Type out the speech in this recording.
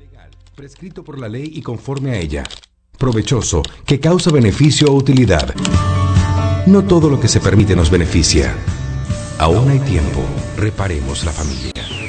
Prescrito por la ley y conforme a ella. Provechoso, que causa beneficio o utilidad. No todo lo que se permite nos beneficia. Aún hay tiempo. Reparemos la familia.